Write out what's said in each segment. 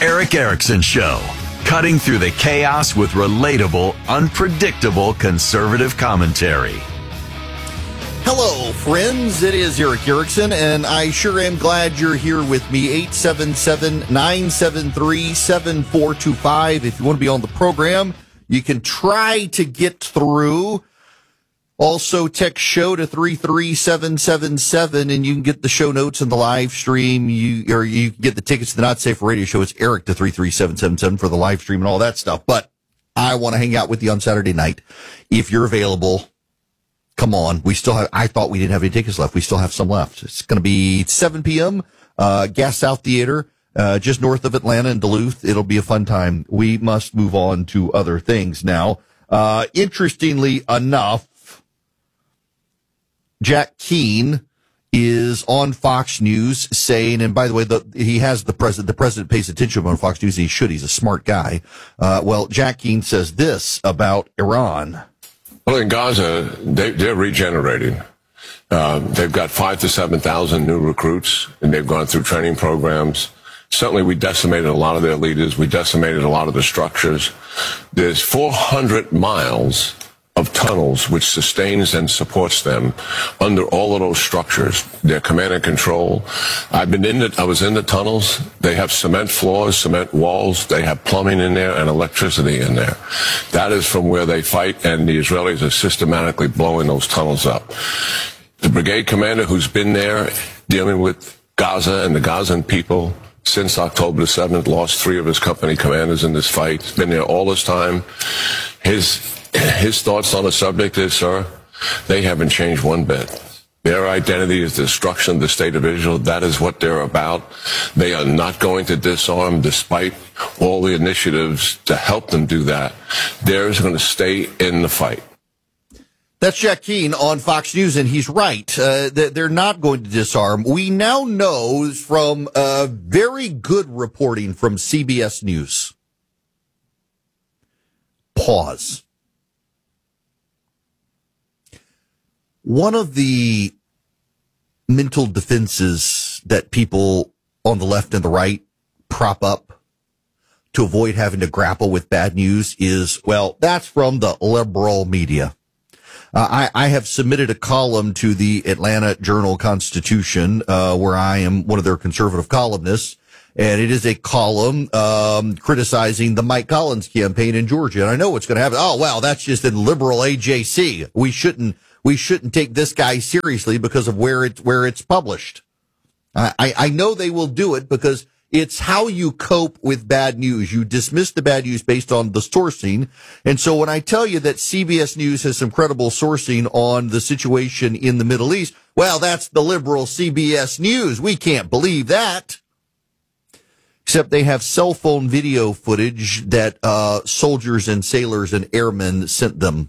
Eric Erickson Show, cutting through the chaos with relatable, unpredictable conservative commentary. Hello, friends. It is Eric Erickson, and I sure am glad you're here with me. 877-973-7425. If you want to be on the program, you can try to get through. Also, text show to 33777, and you can get the show notes and the live stream. You can get the tickets to the Not Safe for Radio show. It's Eric to 33777 for the live stream and all that stuff. But I want to hang out with you on Saturday night. If you're available, come on. I thought we didn't have any tickets left. We still have some left. It's going to be 7 p.m., Gas South Theater, just north of Atlanta and Duluth. It'll be a fun time. We must move on to other things now. Interestingly enough, Jack Keane is on Fox News saying, and by the way, he has the president pays attention to him on Fox News, and he should. He's a smart guy. Well, Jack Keane says this about Iran. Well, in Gaza, they're regenerating. They've got 5,000 to 7,000 new recruits, and they've gone through training programs. Certainly, we decimated a lot of their leaders. We decimated a lot of the structures. There's 400 miles of tunnels which sustains and supports them under all of those structures. Their command and control. I was in the tunnels. They have cement floors, cement walls. They have plumbing in there and electricity in there. That is from where they fight, and the Israelis are systematically blowing those tunnels up. The brigade commander who's been there dealing with Gaza and the Gazan people since October the 7th, lost 3 of his company commanders in this fight. He's been there all this time. His thoughts on the subject is, sir, they haven't changed one bit. Their identity is destruction of the state of Israel. That is what they're about. They are not going to disarm despite all the initiatives to help them do that. They're going to stay in the fight. That's Jack Keane on Fox News, and he's right. They're not going to disarm. We now know from very good reporting from CBS News. Pause. One of the mental defenses that people on the left and the right prop up to avoid having to grapple with bad news is, well, that's from the liberal media. I have submitted a column to the Atlanta Journal-Constitution, where I am one of their conservative columnists, and it is a column criticizing the Mike Collins campaign in Georgia. And I know what's going to happen. Oh, well, that's just in liberal AJC. We shouldn't take this guy seriously because of where it's published. I know they will do it because it's how you cope with bad news. You dismiss the bad news based on the sourcing. And so when I tell you that CBS News has some credible sourcing on the situation in the Middle East, well, that's the liberal CBS News. We can't believe that. Except they have cell phone video footage that soldiers and sailors and airmen sent them.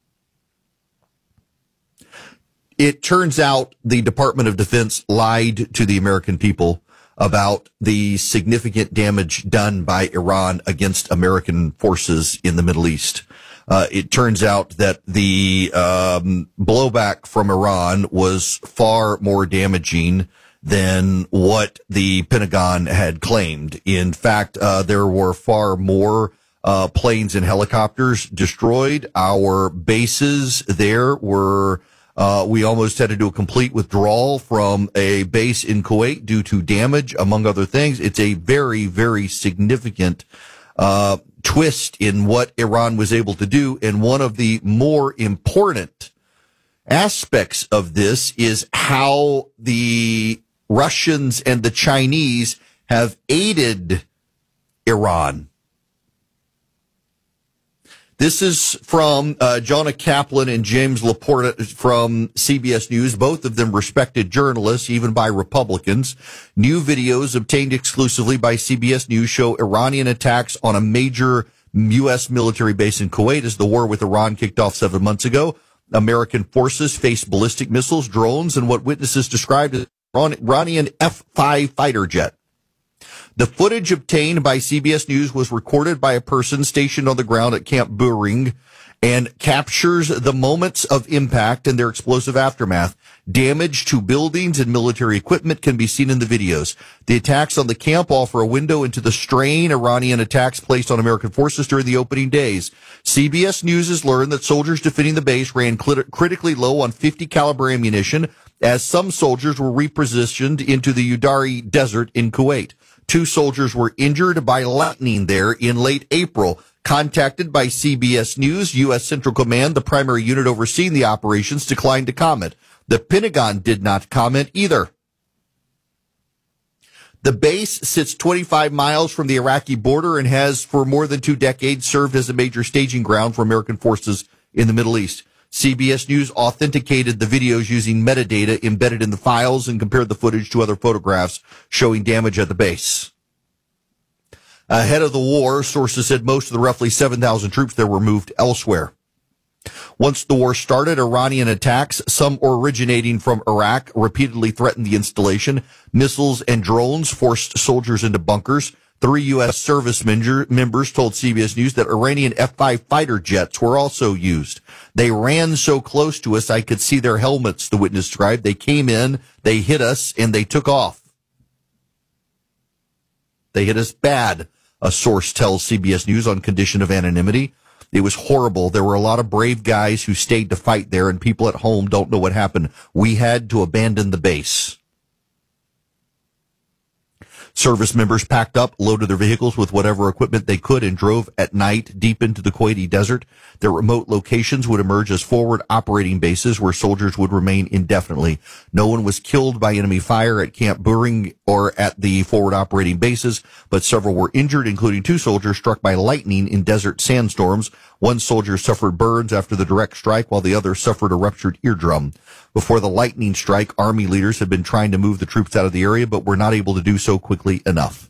It turns out the Department of Defense lied to the American people about the significant damage done by Iran against American forces in the Middle East. It turns out that the blowback from Iran was far more damaging than what the Pentagon had claimed. In fact, there were far more planes and helicopters destroyed. Our bases there were we almost had to do a complete withdrawal from a base in Kuwait due to damage, among other things. It's a very, very significant twist in what Iran was able to do. And one of the more important aspects of this is how the Russians and the Chinese have aided Iran. This is from Jonah Kaplan and James Laporta from CBS News, both of them respected journalists, even by Republicans. New videos obtained exclusively by CBS News show Iranian attacks on a major U.S. military base in Kuwait as the war with Iran kicked off 7 months ago. American forces faced ballistic missiles, drones, and what witnesses described as Iranian F-5 fighter jet. The footage obtained by CBS News was recorded by a person stationed on the ground at Camp Buring and captures the moments of impact and their explosive aftermath. Damage to buildings and military equipment can be seen in the videos. The attacks on the camp offer a window into the strain Iranian attacks placed on American forces during the opening days. CBS News has learned that soldiers defending the base ran critically low on 50 caliber ammunition as some soldiers were repositioned into the Udari Desert in Kuwait. 2 soldiers were injured by lightning there in late April. Contacted by CBS News, U.S. Central Command, the primary unit overseeing the operations, declined to comment. The Pentagon did not comment either. The base sits 25 miles from the Iraqi border and has, for more than 2 decades, served as a major staging ground for American forces in the Middle East. CBS News authenticated the videos using metadata embedded in the files and compared the footage to other photographs showing damage at the base. Ahead of the war, sources said most of the roughly 7,000 troops there were moved elsewhere. Once the war started, Iranian attacks, some originating from Iraq, repeatedly threatened the installation. Missiles and drones forced soldiers into bunkers. 3 U.S. service members told CBS News that Iranian F-5 fighter jets were also used. They ran so close to us I could see their helmets, the witness described. They came in, they hit us, and they took off. They hit us bad, a source tells CBS News on condition of anonymity. It was horrible. There were a lot of brave guys who stayed to fight there, and people at home don't know what happened. We had to abandon the base. Service members packed up, loaded their vehicles with whatever equipment they could, and drove at night deep into the Kuwaiti desert. Their remote locations would emerge as forward operating bases where soldiers would remain indefinitely. No one was killed by enemy fire at Camp Buring or at the forward operating bases, but several were injured, including 2 soldiers struck by lightning in desert sandstorms. 1 soldier suffered burns after the direct strike, while the other suffered a ruptured eardrum. Before the lightning strike, Army leaders had been trying to move the troops out of the area, but were not able to do so quickly enough.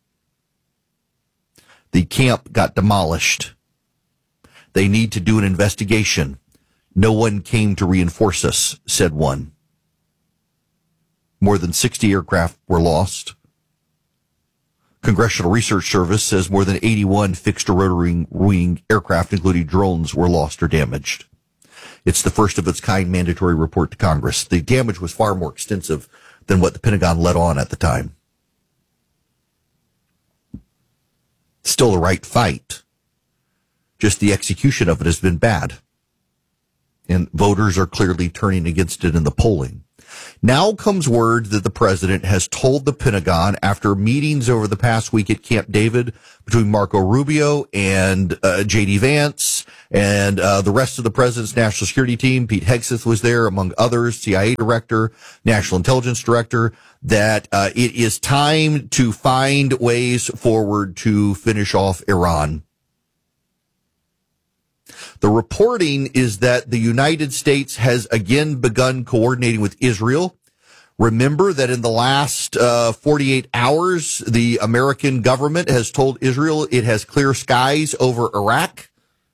The camp got demolished. They need to do an investigation. No one came to reinforce us, said one. More than 60 aircraft were lost. Congressional Research Service says more than 81 fixed-rotary wing aircraft, including drones, were lost or damaged. It's the first of its kind mandatory report to Congress. The damage was far more extensive than what the Pentagon let on at the time. Still the right fight. Just the execution of it has been bad. And voters are clearly turning against it in the polling. Now comes word that the president has told the Pentagon, after meetings over the past week at Camp David between Marco Rubio and J.D. Vance and the rest of the president's national security team, Pete Hegseth was there, among others, CIA director, national intelligence director, that it is time to find ways forward to finish off Iran. The reporting is that the United States has again begun coordinating with Israel. Remember that in the last 48 hours, the American government has told Israel it has clear skies over Iraq.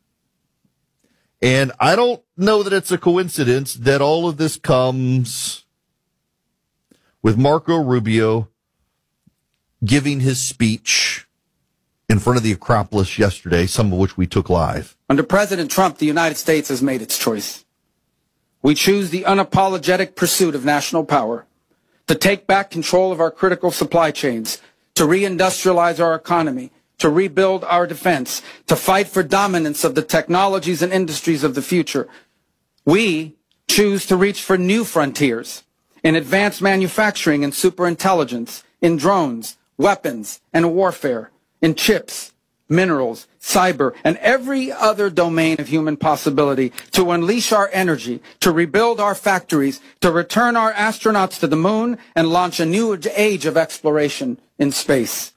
And I don't know that it's a coincidence that all of this comes with Marco Rubio giving his speech in front of the Acropolis yesterday, some of which we took live. Under President Trump, the United States has made its choice. We choose the unapologetic pursuit of national power, to take back control of our critical supply chains, to reindustrialize our economy, to rebuild our defense, to fight for dominance of the technologies and industries of the future. We choose to reach for new frontiers in advanced manufacturing and superintelligence, in drones, weapons, and warfare, in chips, minerals, cyber, and every other domain of human possibility, to unleash our energy, to rebuild our factories, to return our astronauts to the moon, and launch a new age of exploration in space.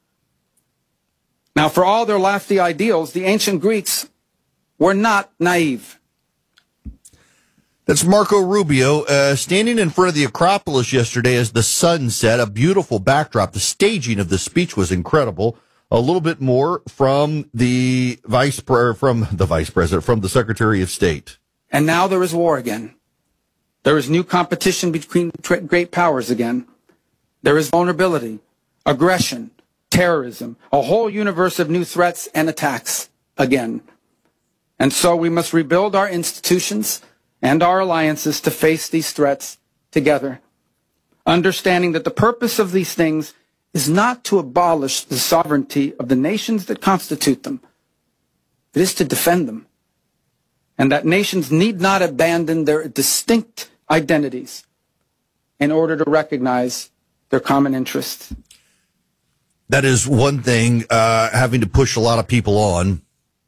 Now, for all their lofty ideals, the ancient Greeks were not naive. That's Marco Rubio standing in front of the Acropolis yesterday as the sun set, a beautiful backdrop. The staging of the speech was incredible. A little bit more from the from the Secretary of State. And now there is war again. There is new competition between great powers again. There is vulnerability, aggression, terrorism, a whole universe of new threats and attacks again. And so we must rebuild our institutions and our alliances to face these threats together, understanding that the purpose of these things is not to abolish the sovereignty of the nations that constitute them. It is to defend them, and that nations need not abandon their distinct identities in order to recognize their common interests. That is one thing, having to push a lot of people on,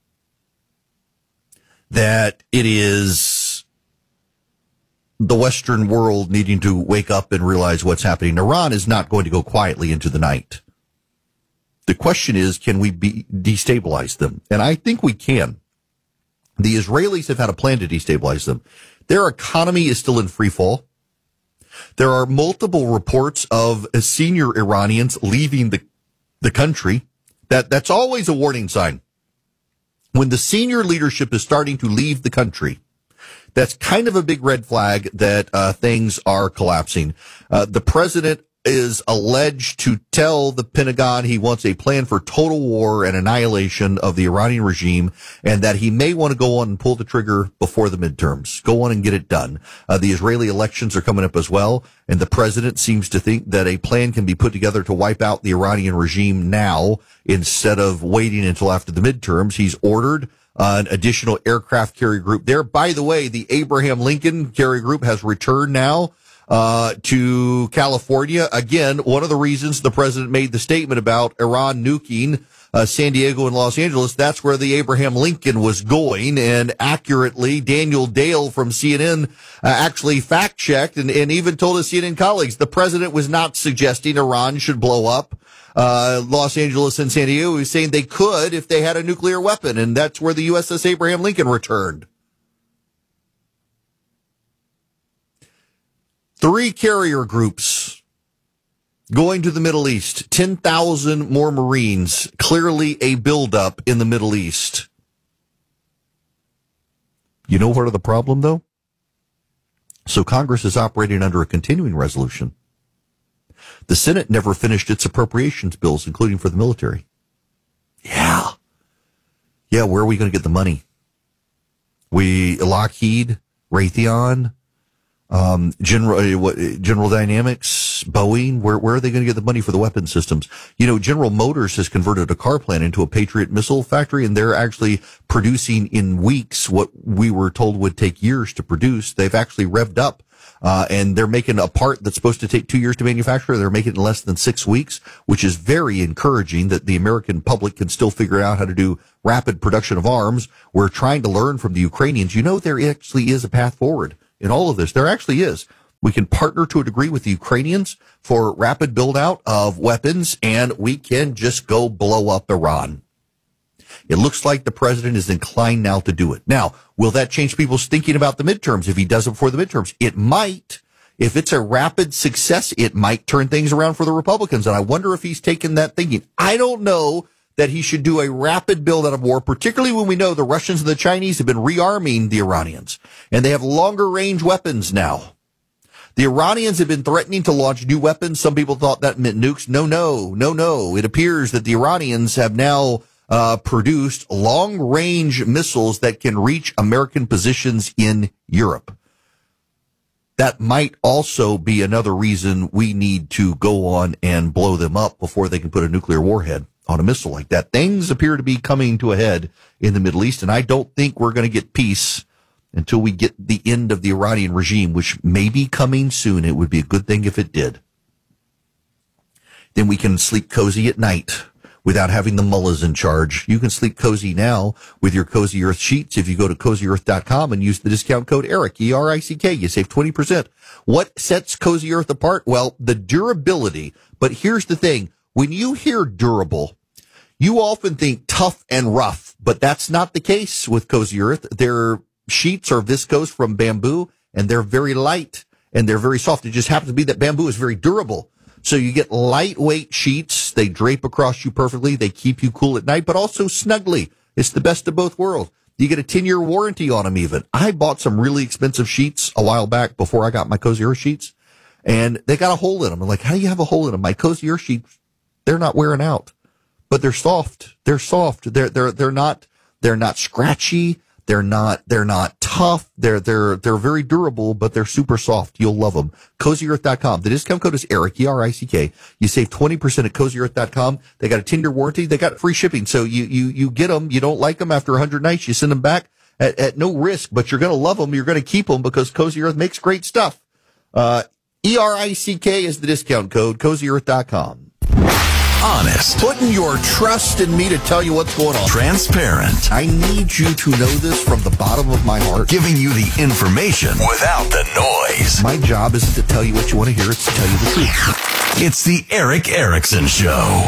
that it is the Western world needing to wake up and realize what's happening. Iran is not going to go quietly into the night. The question is, can we destabilize them? And I think we can. The Israelis have had a plan to destabilize them. Their economy is still in free fall. There are multiple reports of senior Iranians leaving the country. That's always a warning sign. When the senior leadership is starting to leave the country, that's kind of a big red flag that things are collapsing. The president is alleged to tell the Pentagon he wants a plan for total war and annihilation of the Iranian regime, and that he may want to go on and pull the trigger before the midterms. Go on and get it done. The Israeli elections are coming up as well, and the president seems to think that a plan can be put together to wipe out the Iranian regime now instead of waiting until after the midterms. He's ordered an additional aircraft carrier group there. By the way, the Abraham Lincoln carrier group has returned now to California. Again, one of the reasons the president made the statement about Iran nuking San Diego and Los Angeles, that's where the Abraham Lincoln was going. And accurately, Daniel Dale from CNN actually fact-checked and even told his CNN colleagues the president was not suggesting Iran should blow up Los Angeles and San Diego. He was saying they could if they had a nuclear weapon, and that's where the USS Abraham Lincoln returned. 3 carrier groups going to the Middle East, 10,000 more Marines, clearly a buildup in the Middle East. You know part of the problem, though? So Congress is operating under a continuing resolution. The Senate never finished its appropriations bills, including for the military. Yeah, where are we going to get the money? Lockheed, Raytheon, General Dynamics, Boeing, where are they going to get the money for the weapon systems? You know, General Motors has converted a car plant into a Patriot missile factory, and they're actually producing in weeks what we were told would take years to produce. They've actually revved up, and they're making a part that's supposed to take 2 years to manufacture. They're making it in less than 6 weeks, which is very encouraging that the American public can still figure out how to do rapid production of arms. We're trying to learn from the Ukrainians. You know, there actually is a path forward in all of this. There actually is. We can partner to a degree with the Ukrainians for rapid build out of weapons, and we can just go blow up Iran. It looks like the president is inclined now to do it. Now, will that change people's thinking about the midterms if he does it before the midterms? It might. If it's a rapid success, it might turn things around for the Republicans. And I wonder if he's taken that thinking. I don't know that he should do a rapid build out of war, particularly when we know the Russians and the Chinese have been rearming the Iranians, and they have longer range weapons now. The Iranians have been threatening to launch new weapons. Some people thought that meant nukes. No. It appears that the Iranians have now produced long range missiles that can reach American positions in Europe. That might also be another reason we need to go on and blow them up before they can put a nuclear warhead on a missile like that. Things appear to be coming to a head in the Middle East, and I don't think we're going to get peace until we get the end of the Iranian regime, which may be coming soon. It would be a good thing if it did. Then we can sleep cozy at night without having the mullahs in charge. You can sleep cozy now with your Cozy Earth sheets if you go to CozyEarth.com and use the discount code ERIC, E-R-I-C-K. You save 20%. What sets Cozy Earth apart? Well, the durability. But here's the thing. When you hear durable, you often think tough and rough, but that's not the case with Cozy Earth. Their sheets are viscose from bamboo, and they're very light, and they're very soft. It just happens to be that bamboo is very durable. So you get lightweight sheets. They drape across you perfectly. They keep you cool at night, but also snugly. It's the best of both worlds. You get a 10-year warranty on them even. I bought some really expensive sheets a while back before I got my Cozy Earth sheets, and they got a hole in them. I'm like, how do you have a hole in them? My Cozy Earth sheets, they're not wearing out, but they're soft. They're soft. They're not scratchy. They're not tough. They're very durable, but they're super soft. You'll love them. CozyEarth.com. The discount code is Eric, E-R-I-C-K. You save 20% at CozyEarth.com. They got a 10-year warranty. They got free shipping. So you get them. You don't like them after 100 nights. You send them back at no risk, but you're going to love them. You're going to keep them because Cozy Earth makes great stuff. E-R-I-C-K is the discount code. CozyEarth.com. Honest. Putting your trust in me to tell you what's going on. Transparent. I need you to know this from the bottom of my heart. Giving you the information without the noise. My job isn't to tell you what you want to hear. It's to tell you the truth. It's the Eric Erickson Show.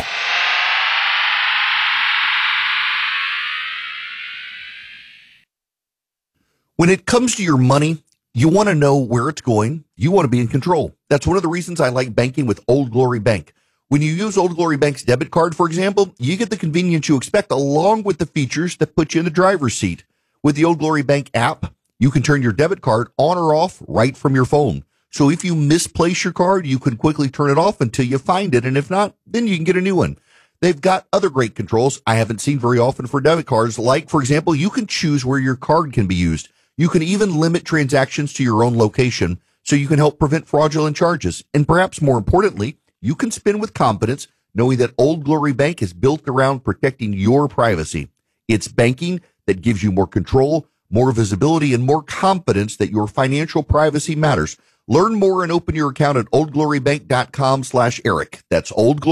When it comes to your money, you want to know where it's going. You want to be in control. That's one of the reasons I like banking with Old Glory Bank. When you use Old Glory Bank's debit card, for example, you get the convenience you expect along with the features that put you in the driver's seat. With the Old Glory Bank app, you can turn your debit card on or off right from your phone. So if you misplace your card, you can quickly turn it off until you find it. And if not, then you can get a new one. They've got other great controls I haven't seen very often for debit cards. Like, for example, you can choose where your card can be used. You can even limit transactions to your own location so you can help prevent fraudulent charges. And perhaps more importantly, you can spend with confidence knowing that Old Glory Bank is built around protecting your privacy. It's banking that gives you more control, more visibility, and more confidence that your financial privacy matters. Learn more and open your account at oldglorybank.com/Eric. That's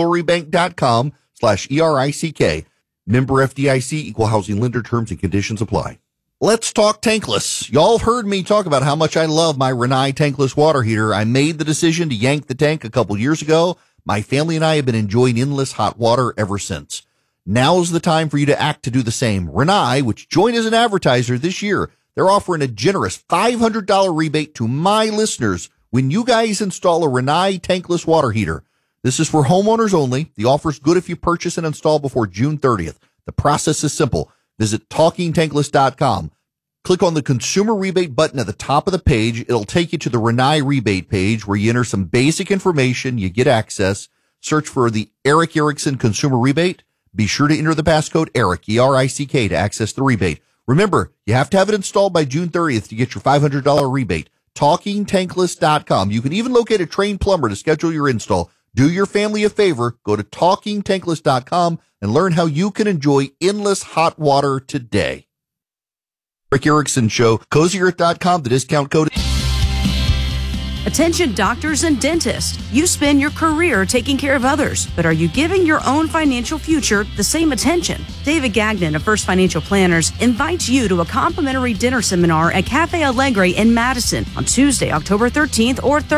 oldglorybank.com/ERICK. Member FDIC, equal housing lender, terms and conditions apply. Let's talk tankless. Y'all have heard me talk about how much I love my Rinnai tankless water heater. I made the decision to yank the tank a couple years ago. My family and I have been enjoying endless hot water ever since. Now's the time for you to act to do the same. Rinnai, which joined as an advertiser this year, they're offering a generous $500 rebate to my listeners when you guys install a Rinnai tankless water heater. This is for homeowners only. The offer's good if you purchase and install before June 30th. The process is simple. Visit TalkingTankless.com. Click on the consumer rebate button at the top of the page. It'll take you to the Rinnai rebate page where you enter some basic information. You get access. Search for the Eric Erickson consumer rebate. Be sure to enter the passcode Eric, E-R-I-C-K, to access the rebate. Remember, you have to have it installed by June 30th to get your $500 rebate. TalkingTankless.com. You can even locate a trained plumber to schedule your install. Do your family a favor. Go to TalkingTankless.com and learn how you can enjoy endless hot water today. Rick Erickson Show, CozyEarth.com, the discount code. Attention doctors and dentists. You spend your career taking care of others, but are you giving your own financial future the same attention? David Gagnon of First Financial Planners invites you to a complimentary dinner seminar at Cafe Allegre in Madison on Tuesday, October 13th or 13th.